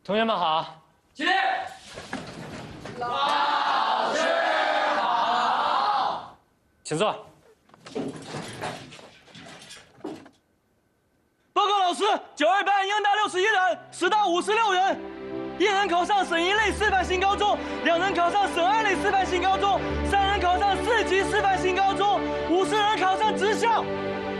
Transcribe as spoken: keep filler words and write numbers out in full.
同学们好， 起立。老师好， 请坐。 报告老师，九二班应大六十一人，十大五十六人，一人考上省一类示范性高中，两人考上省二类示范性高中，三人考上四级示范性高中，五十人考上职校。